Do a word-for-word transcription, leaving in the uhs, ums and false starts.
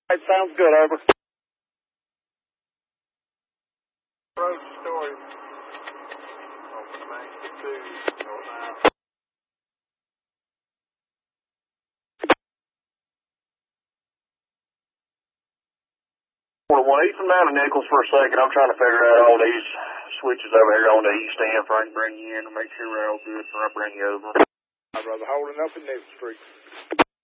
All right, sounds good, over. Road story. Open main two, north nine. Well, Ethan down to Nichols for a second. I'm trying to figure out all these switches over here on the east end for I can bring you in and make sure we're all good before I bring you over. I'd rather holding up in Nichols Street.